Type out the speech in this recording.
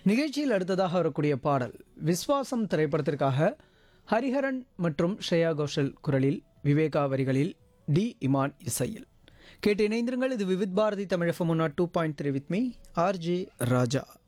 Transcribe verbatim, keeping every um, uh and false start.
நிகழ்ச்சியில் அடுத்ததாக வரக்கூடிய பாடல் விஸ்வாசம் திரைப்படத்திற்காக ஹரிஹரன் மற்றும் ஸ்ரேயா கோஷல் குரலில், விவேகா வரிகளில், டி இமான் இசையில். கேட்டு இணைந்திருங்கள். இது Vividh Bharathi Tamil FM two point three with me RJ Raja.